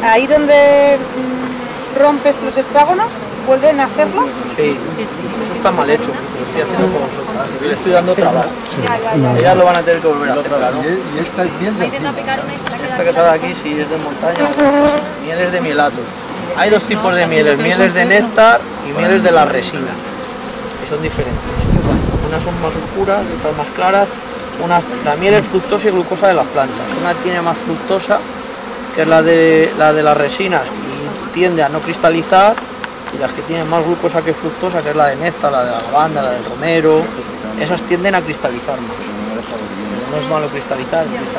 ahí donde rompes los hexágonos, ¿vuelven a hacerlo? Sí, eso está mal hecho, lo estoy haciendo con vosotros. Yo le estoy dando trabajo. Ellas lo van a tener que volver a hacer, claro. ¿Y esta es miel de aquí? Esta que sale aquí sí es de montaña, mieles de mielato. Hay dos tipos de mieles de néctar y mieles de la resina, que son diferentes. Unas son más oscuras, otras más claras. La miel es fructosa y glucosa de las plantas. Una tiene más fructosa, que es la de las resinas, y tiende a no cristalizar, y las que tienen más glucosa que fructosa, que es la de néctar, la de la lavanda, la del romero, esas tienden a cristalizar más. No es malo cristalizar.